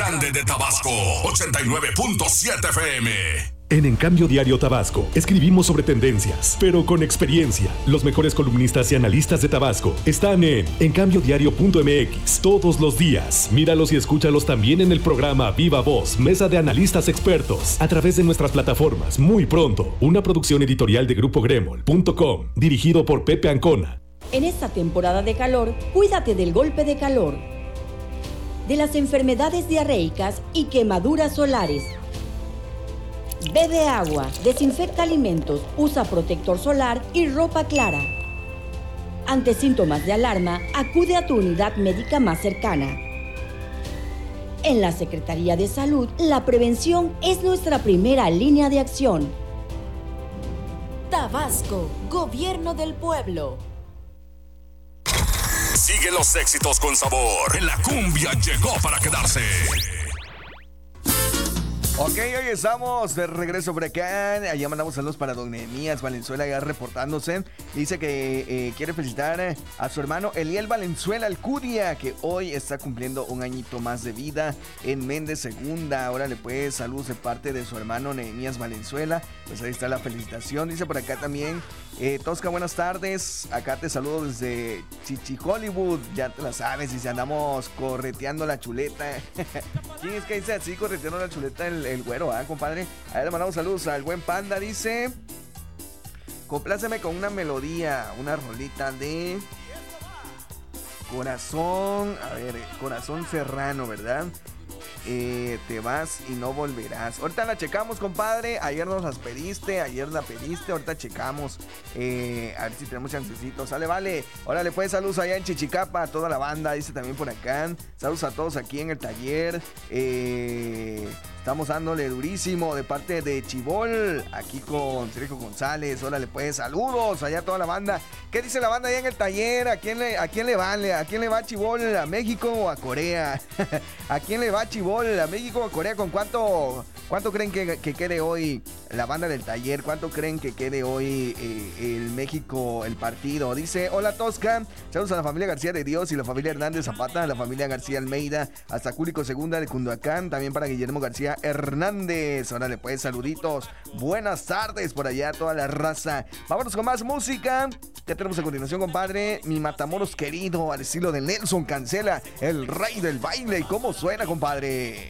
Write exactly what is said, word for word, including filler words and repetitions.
grande de Tabasco, ochenta y nueve punto siete F M. En En Cambio Diario Tabasco, escribimos sobre tendencias, pero con experiencia. Los mejores columnistas y analistas de Tabasco están en en cambio diario punto m x todos los días. Míralos y escúchalos también en el programa Viva Voz, Mesa de Analistas Expertos, a través de nuestras plataformas muy pronto. Una producción editorial de Grupo Gremol punto com, dirigido por Pepe Ancona. En esta temporada de calor, cuídate del golpe de calor, de las enfermedades diarreicas y quemaduras solares. Bebe agua, desinfecta alimentos, usa protector solar y ropa clara. Ante síntomas de alarma, acude a tu unidad médica más cercana. En la Secretaría de Salud, la prevención es nuestra primera línea de acción. Tabasco, Gobierno del Pueblo. Sigue los éxitos con sabor. En la cumbia llegó para quedarse. Ok, hoy estamos de regreso por acá. Allá mandamos saludos para don Nehemías Valenzuela, ya reportándose. Dice que eh, quiere felicitar a su hermano Eliel Valenzuela Alcudia, que hoy está cumpliendo un añito más de vida en Méndez Segunda. Órale pues, saludos de parte de su hermano Nehemías Valenzuela. Pues ahí está la felicitación. Dice por acá también, eh, Tosca, buenas tardes. Acá te saludo desde Chichi Hollywood. Ya te la sabes, y si andamos correteando la chuleta. ¿Quién es que dice así, correteando la chuleta? El El güero, ¿ah, compadre? A ver, le mandamos saludos al buen Panda. Dice: compláceme con una melodía, una rolita de Corazón. A ver, Corazón Serrano, ¿verdad? Eh, te vas y no volverás. Ahorita la checamos, compadre. Ayer nos las pediste, ayer la pediste. Ahorita checamos. Eh, a ver si tenemos chancecitos. Sale, vale. Órale, pues, saludos allá en Chichicapa, a toda la banda. Dice también por acá. Saludos a todos aquí en el taller. Eh. Estamos dándole durísimo de parte de Chibol, aquí con Sergio González. Órale pues, saludos allá a toda la banda. ¿Qué dice la banda allá en el taller? ¿A quién le, a quién le vale? ¿A quién le va Chibol? ¿A México o a Corea? ¿A quién le va Chibol? ¿A México o a Corea? ¿Con cuánto, cuánto creen que, que quede hoy la banda del taller? ¿Cuánto creen que quede hoy eh, el México, el partido? Dice: hola Tosca, saludos a la familia García de Dios y la familia Hernández Zapata, a la familia García Almeida, hasta Cúlico Segunda de Cunduacán, también para Guillermo García Hernández. Órale pues, saluditos. Buenas tardes por allá a toda la raza. Vámonos con más música. ¿Qué tenemos a continuación, compadre? Mi Matamoros querido, al estilo de Nelson Cancela, el rey del baile. ¿Cómo suena, compadre?